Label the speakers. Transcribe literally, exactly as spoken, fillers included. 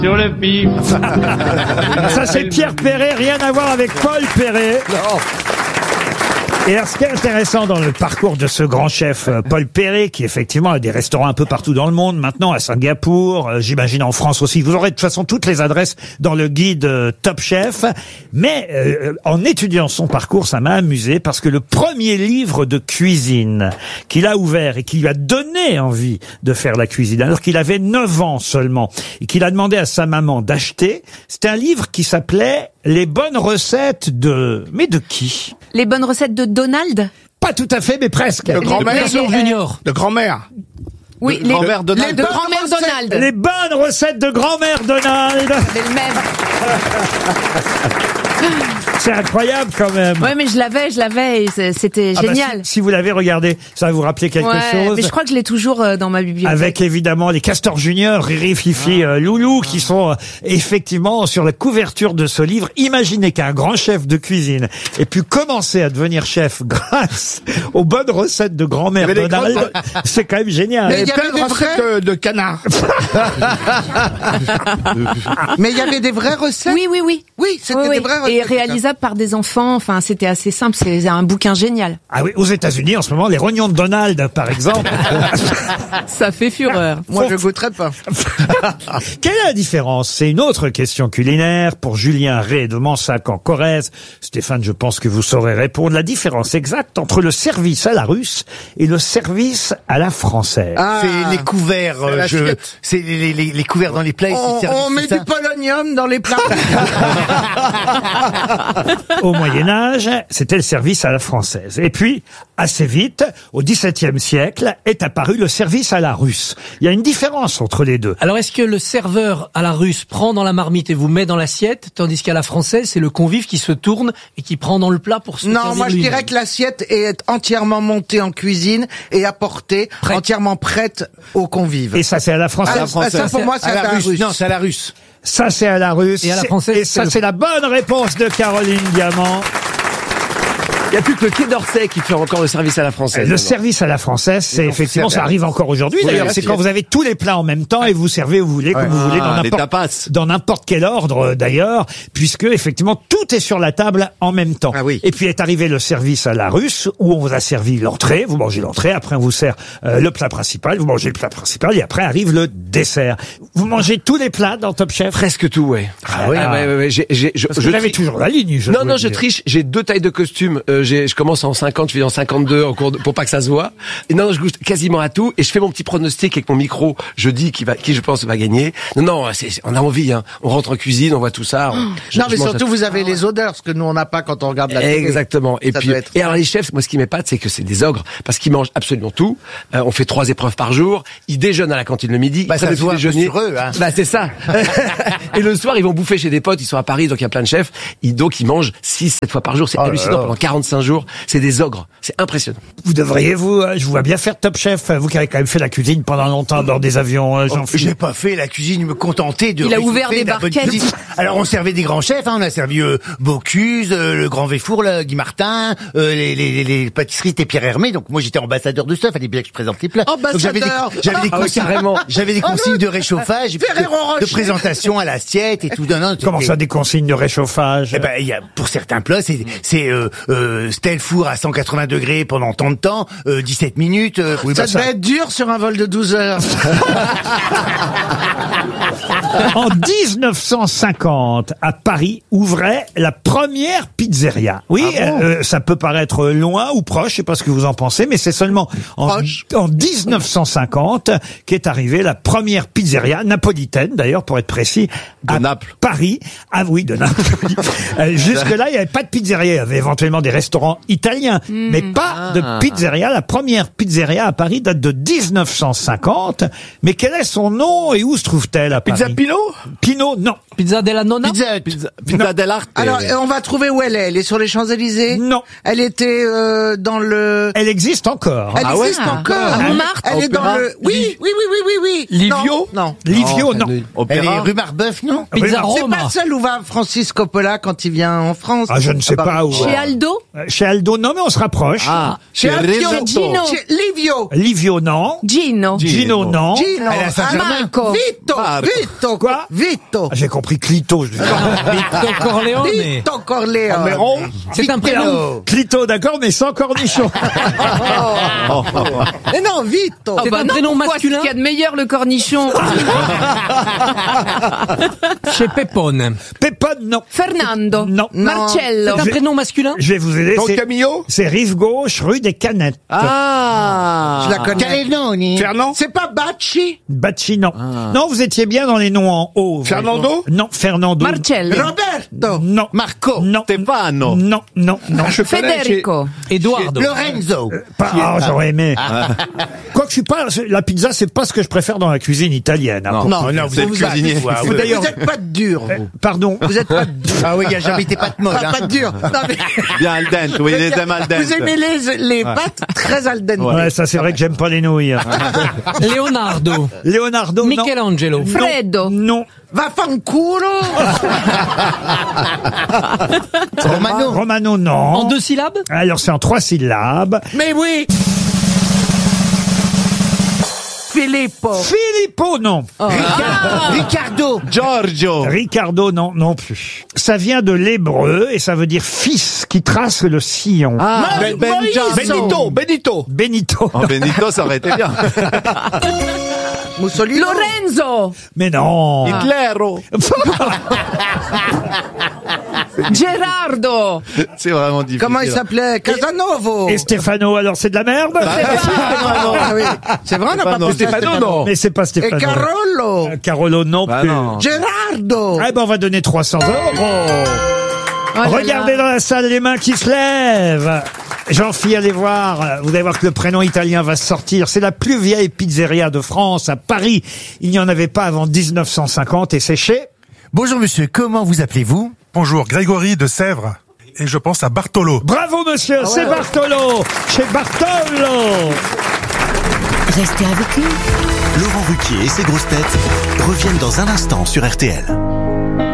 Speaker 1: Sur le pif.
Speaker 2: Ça, c'est Pierre Perret, rien à voir avec Paul Perret.
Speaker 3: Non.
Speaker 2: Et alors, ce qui est intéressant dans le parcours de ce grand chef, euh, Paul Perret, qui effectivement a des restaurants un peu partout dans le monde, maintenant à Singapour, euh, j'imagine en France aussi. Vous aurez de toute façon toutes les adresses dans le guide euh, Top Chef. Mais euh, en étudiant son parcours, ça m'a amusé parce que le premier livre de cuisine qu'il a ouvert et qui lui a donné envie de faire la cuisine, alors qu'il avait neuf ans seulement, et qu'il a demandé à sa maman d'acheter, c'était un livre qui s'appelait « Les bonnes recettes de... » Mais de qui?
Speaker 4: Les bonnes recettes de Donald?
Speaker 2: Pas tout à fait, mais presque.
Speaker 3: De grand-mère
Speaker 4: Junior.
Speaker 3: De grand-mère.
Speaker 4: Oui,
Speaker 3: les grand-mère Donald.
Speaker 4: Les de grand-mère Donald.
Speaker 2: Les bonnes recettes de grand-mère Donald.
Speaker 4: C'est le même.
Speaker 2: C'est incroyable quand même.
Speaker 4: Ouais, mais je l'avais, je l'avais, et c'était
Speaker 2: Ah bah,
Speaker 4: génial.
Speaker 2: si, si vous l'avez regardé, ça va vous rappeler quelque
Speaker 4: ouais,
Speaker 2: chose.
Speaker 4: mais je crois que je l'ai toujours euh, dans ma bibliothèque.
Speaker 2: Avec évidemment les Castors Junior, Riri, Fifi, euh, Loulou, qui sont euh, effectivement sur la couverture de ce livre. Imaginez qu'un grand chef de cuisine ait pu commencer à devenir chef grâce aux bonnes recettes de grand-mère
Speaker 3: Il y avait des
Speaker 2: Donald.
Speaker 3: grandes-
Speaker 2: C'est quand même génial.
Speaker 3: Mais il y
Speaker 5: plein
Speaker 3: avait
Speaker 5: de
Speaker 3: des
Speaker 5: recettes.
Speaker 3: vrais de, de canard.
Speaker 5: Mais il y avait des vraies recettes.
Speaker 4: Oui, oui, oui.
Speaker 5: Oui, c'était
Speaker 4: Oui, oui.
Speaker 5: des vraies recettes.
Speaker 4: Et réalisable par des enfants. Enfin, c'était assez simple. C'est un bouquin génial.
Speaker 2: Ah oui, aux États-Unis en ce moment, les rognons de Donald, par exemple.
Speaker 4: Ça fait fureur.
Speaker 5: Moi, je goûterais pas.
Speaker 2: Quelle est la différence? C'est une autre question culinaire pour Julien Rey de Mansac en Corrèze. Stéphane, je pense que vous saurez répondre. La différence exacte entre le service à la russe et le service à la française.
Speaker 5: Ah,
Speaker 6: C'est les couverts,
Speaker 5: C'est
Speaker 6: euh,
Speaker 5: la
Speaker 6: je,
Speaker 5: chiotte.
Speaker 6: c'est les, les, les couverts dans les plats. et
Speaker 5: on,
Speaker 6: c'est servi,
Speaker 5: on met
Speaker 6: c'est
Speaker 5: du
Speaker 6: ça
Speaker 5: polonium dans les plats.
Speaker 2: Au Moyen-Âge, c'était le service à la française. Et puis, assez vite, au dix-septième siècle, est apparu le service à la russe. Il y a une différence entre les deux.
Speaker 7: Alors, est-ce que le serveur à la russe prend dans la marmite et vous met dans l'assiette, tandis qu'à la française, c'est le convive qui se tourne et qui prend dans le plat pour se
Speaker 5: Non,
Speaker 7: servir
Speaker 5: moi je
Speaker 7: lui-même?
Speaker 5: dirais que l'assiette est entièrement montée en cuisine et apportée,
Speaker 7: Prête.
Speaker 5: entièrement prête aux convives.
Speaker 2: Et ça, c'est à la
Speaker 5: Ah,
Speaker 2: française.
Speaker 5: ça, ça, pour moi, c'est
Speaker 6: à la
Speaker 5: un
Speaker 6: russe.
Speaker 5: russe.
Speaker 6: Non, c'est à la russe.
Speaker 2: Ça, c'est à la russe.
Speaker 7: Et à la
Speaker 2: C'est-
Speaker 7: française,
Speaker 2: Et
Speaker 7: c'est
Speaker 2: ça,
Speaker 7: le-
Speaker 2: c'est la bonne réponse de Caroline Diamant.
Speaker 8: Il n'y a plus que le Quai d'Orsay qui fait encore le service à la française.
Speaker 2: Le
Speaker 8: maintenant.
Speaker 2: service à la française, c'est effectivement, ça arrive encore aujourd'hui.
Speaker 8: Oui,
Speaker 2: D'ailleurs,
Speaker 8: la
Speaker 2: c'est
Speaker 8: sieste.
Speaker 2: quand vous avez tous les plats en même temps et vous servez où vous voulez, comme vous voulez, dans
Speaker 8: Ah, les
Speaker 2: n'importe
Speaker 8: tapas.
Speaker 2: dans n'importe quel ordre euh, d'ailleurs, puisque effectivement tout est sur la table en même temps.
Speaker 5: Ah oui.
Speaker 2: Et puis est arrivé le service à la russe où on vous a servi l'entrée, vous mangez l'entrée, après on vous sert euh, le plat principal, vous mangez le plat principal et après arrive le dessert. Vous mangez tous les plats dans Top Chef?
Speaker 8: Presque tout, ouais.
Speaker 2: Ah oui.
Speaker 8: ouais, ouais, ouais, j'ai, j'ai, je,
Speaker 2: Parce que
Speaker 8: je
Speaker 2: vous avez
Speaker 8: tri-
Speaker 2: toujours la ligne. Je
Speaker 8: Non,
Speaker 2: dois
Speaker 8: non,
Speaker 2: le
Speaker 8: je
Speaker 2: dire.
Speaker 8: triche. J'ai deux tailles de costume. Euh, j'ai, je commence en cinquante, je finis en cinquante-deux en cours de- pour pas que ça se voit. Et non, non, je goûte quasiment à tout. Et je fais mon petit pronostic avec mon micro. Je dis qui va, qui je pense va gagner. Non, non, c'est, c'est- on a envie. Hein. On rentre en cuisine, on voit tout ça. on- je-
Speaker 5: Non,
Speaker 8: je
Speaker 5: mais
Speaker 8: mange à
Speaker 5: surtout,
Speaker 8: tout.
Speaker 5: vous avez les odeurs, ce que nous, on n'a pas quand on regarde la télé.
Speaker 8: Exactement. Et
Speaker 5: Ça
Speaker 8: puis,
Speaker 5: doit être-
Speaker 8: et alors les chefs, moi, ce qui m'épate, c'est que c'est des ogres parce qu'ils mangent absolument tout. Euh, on fait trois épreuves par jour. Ils déjeunent à la cantine le midi.
Speaker 6: Bah,
Speaker 8: ils
Speaker 6: ça
Speaker 8: prennent
Speaker 6: se
Speaker 8: le
Speaker 6: voit un
Speaker 8: petit
Speaker 6: peu
Speaker 8: déjeuner.
Speaker 6: sur eux, hein.
Speaker 8: Bah, c'est ça. Et le soir, ils vont bouffer chez des potes. Ils sont à Paris, donc il y a plein de chefs. Ils, donc, ils mangent six, sept fois par jour. C'est
Speaker 6: Oh là
Speaker 8: hallucinant.
Speaker 6: là.
Speaker 8: Pendant quarante-cinq jours, c'est des ogres. C'est impressionnant.
Speaker 2: Vous devriez, vous, euh, je vous vois bien faire Top Chef, vous qui avez quand même fait la cuisine pendant longtemps dans des avions, euh,
Speaker 6: Oh,
Speaker 2: Jean-Philippe.
Speaker 6: j'ai pas fait la cuisine, me contenter de
Speaker 4: Il a
Speaker 6: réchauffer
Speaker 4: ouvert des
Speaker 6: de la bonne
Speaker 4: barquettes.
Speaker 6: cuisine. Alors on servait des grands chefs, hein, on a servi euh, Bocuse, euh, le Grand Véfour, le Guy Martin, euh, les, les, les, les pâtisseries c'était Pierre Hermé, donc moi j'étais ambassadeur de ça, fallait bien que je présente les plats.
Speaker 5: Ambassadeur.
Speaker 6: Donc j'avais des, j'avais des
Speaker 8: Ah oui,
Speaker 6: consignes,
Speaker 8: carrément.
Speaker 6: j'avais des consignes de réchauffage, et puis
Speaker 5: Ferrero
Speaker 6: de, de
Speaker 5: Rocher.
Speaker 6: présentation à l'assiette et tout. Non, non,
Speaker 2: Comment
Speaker 6: c'était-
Speaker 2: ça, des consignes de réchauffage?
Speaker 6: Eh ben, il y a, pour certains plats, c'est, c'est euh, euh, tel four à cent quatre-vingts degrés pendant tant de temps, euh, dix-sept minutes. Euh, oui,
Speaker 5: Ça
Speaker 6: bah,
Speaker 5: devait être dur sur un vol de douze heures.
Speaker 2: En dix-neuf cent cinquante, à Paris, ouvrait la première pizzeria. Oui, euh, ça peut paraître loin ou proche, je sais pas ce que vous en pensez, mais c'est seulement en,
Speaker 5: Proche.
Speaker 2: en dix-neuf cent cinquante qu'est arrivée la première pizzeria, napolitaine d'ailleurs, pour être précis,
Speaker 8: De
Speaker 2: à
Speaker 8: Naples.
Speaker 2: Paris. Ah oui, de Naples. Euh, Jusque-là, il n'y avait pas de pizzeria. Il y avait éventuellement des restaurants italiens, mais pas de pizzeria. La première pizzeria à Paris date de dix-neuf cent cinquante. Mais quel est son nom et où se trouve-t-elle à Paris?
Speaker 8: Pizza Pino?
Speaker 2: Pino, non.
Speaker 7: Pizza della nonna?
Speaker 6: Pizza,
Speaker 8: Pizza, pizza dell'arte.
Speaker 5: Alors, euh, on va trouver où elle est. Elle est sur les Champs-Élysées?
Speaker 2: Non.
Speaker 5: Elle était euh, dans le...
Speaker 2: Elle existe encore.
Speaker 5: Elle
Speaker 8: Ah ouais?
Speaker 5: existe encore.
Speaker 4: À Montmartre,
Speaker 5: Elle est dans
Speaker 8: Opéra.
Speaker 5: le... Oui, oui, oui, oui, oui, oui.
Speaker 8: Livio?
Speaker 5: Non. non.
Speaker 2: Livio, non.
Speaker 6: elle est
Speaker 8: Opéra.
Speaker 6: rue Marbeuf, non? non?
Speaker 7: Pizza
Speaker 2: Oui,
Speaker 5: C'est
Speaker 7: Roma.
Speaker 5: pas celle où va Francis Coppola quand il vient en France.
Speaker 2: Ah, je ne sais pas où.
Speaker 4: Chez Aldo?
Speaker 2: Euh, Chez Aldo, non, mais on se rapproche.
Speaker 1: Ah,
Speaker 5: Chez
Speaker 1: chez
Speaker 5: Alfio.
Speaker 1: Risotto.
Speaker 4: Gino.
Speaker 5: Chez Livio.
Speaker 2: Livio, non.
Speaker 4: Gino.
Speaker 2: Gino, non.
Speaker 5: Gino.
Speaker 6: Elle est à Saint-Germain.
Speaker 4: Marco.
Speaker 5: Vito.
Speaker 1: Marco.
Speaker 5: Vito.
Speaker 2: Quoi
Speaker 5: Vito.
Speaker 2: Ah, j'ai compris Clito. Je dis.
Speaker 7: Vito Corleone.
Speaker 5: Vito Corleone.
Speaker 7: C'est un prénom.
Speaker 2: Clito, d'accord, mais sans cornichon.
Speaker 5: Mais non, Vito.
Speaker 7: C'est
Speaker 4: bah
Speaker 7: un
Speaker 4: non,
Speaker 7: prénom
Speaker 4: pourquoi
Speaker 7: masculin.
Speaker 4: Qu'est-ce qu'il y a de meilleur, le cornichon?
Speaker 7: Chez Pepone.
Speaker 2: Pépone, non.
Speaker 4: Fernando.
Speaker 2: Non.
Speaker 4: Marcello.
Speaker 7: C'est un
Speaker 2: Je-
Speaker 7: prénom masculin.
Speaker 2: Je vais vous aider.
Speaker 1: Don
Speaker 2: c'est-
Speaker 1: Camillo.
Speaker 2: C'est rive gauche, rue des Canettes.
Speaker 1: Ah.
Speaker 5: Je la connais.
Speaker 6: Calenoni.
Speaker 1: Fernand.
Speaker 5: C'est pas Bacci.
Speaker 2: Bacci, non. Non, vous étiez bien dans les noms en haut. vous
Speaker 1: Fernando
Speaker 2: voyez. Non, Fernando.
Speaker 4: Marcello.
Speaker 5: Roberto.
Speaker 2: Non.
Speaker 6: Marco.
Speaker 2: Non.
Speaker 1: Stefano.
Speaker 2: Non, non, non.
Speaker 1: Je connais chez-
Speaker 4: Federico.
Speaker 7: Eduardo.
Speaker 6: Lorenzo.
Speaker 2: Pas, ah, j'aurais aimé. Quoi que je suis pas, la pizza, c'est pas ce que je préfère dans la cuisine italienne. hein,
Speaker 1: Non.
Speaker 2: pour-
Speaker 6: Non, non, vous
Speaker 1: C'est
Speaker 6: êtes
Speaker 1: le cuisinier.
Speaker 6: Vous,
Speaker 2: Vous, d'ailleurs-
Speaker 5: Vous êtes pas de dur, vous.
Speaker 2: Pardon.
Speaker 5: Vous êtes pas de dur.
Speaker 6: Ah oui, il n'y a jamais été pâte molle.
Speaker 5: Ah,
Speaker 6: Hein.
Speaker 5: pas de dur. Non, mais-
Speaker 1: Bien al dente, oui, les aime al dente.
Speaker 5: Vous aimez les, les pâtes très al dente.
Speaker 2: Ouais, ça c'est vrai que j'aime pas les nouilles.
Speaker 7: Leonardo.
Speaker 2: Leonardo, non.
Speaker 7: Michelangelo.
Speaker 4: Freddo.
Speaker 2: Non.
Speaker 5: Va fanculo.
Speaker 6: Romano.
Speaker 2: Romano, non.
Speaker 7: En deux syllabes.
Speaker 2: Alors c'est en trois syllabes.
Speaker 5: Mais oui. Filippo.
Speaker 2: Filippo, non.
Speaker 6: Ricardo.
Speaker 1: Giorgio.
Speaker 2: Ricardo, non, non plus. Ça vient de l'hébreu et ça veut dire fils qui trace le sillon.
Speaker 1: Ah,
Speaker 5: Mo-
Speaker 1: Ben- Benja-
Speaker 5: Moïse.
Speaker 1: Benito, Benito.
Speaker 2: Benito.
Speaker 1: Oh, Benito, ça aurait été bien.
Speaker 5: Mussolini.
Speaker 4: Lorenzo.
Speaker 2: Mais non.
Speaker 1: Hitlero.
Speaker 4: Gerardo.
Speaker 1: C'est vraiment difficile.
Speaker 5: Comment il s'appelait? Casanovo.
Speaker 2: Et Stefano, alors c'est de la merde.
Speaker 5: Ah oui. C'est vrai, on n'a pas
Speaker 1: Stefano,
Speaker 5: pensé à
Speaker 1: Stefano, non.
Speaker 2: Mais c'est pas
Speaker 5: Et
Speaker 2: Stefano.
Speaker 5: Carolo.
Speaker 2: Euh, Carolo non
Speaker 1: Bah
Speaker 2: plus.
Speaker 1: non.
Speaker 5: Gerardo.
Speaker 2: Eh ben on va donner trois cents euros.
Speaker 4: Oh là là.
Speaker 2: Regardez dans la salle les mains qui se lèvent. Jean-Phi, allez voir. Vous allez voir que le prénom italien va sortir. C'est la plus vieille pizzeria de France, à Paris. Il n'y en avait pas avant dix-neuf cent cinquante et c'est chez...
Speaker 6: Bonjour monsieur, comment vous appelez-vous?
Speaker 3: Bonjour, Grégory de Sèvres. Et je pense à Bartolo.
Speaker 2: Bravo monsieur, c'est Bartolo. Chez Bartolo.
Speaker 9: Restez avec nous.
Speaker 10: Laurent Ruquier et ses grosses têtes reviennent dans un instant sur R T L.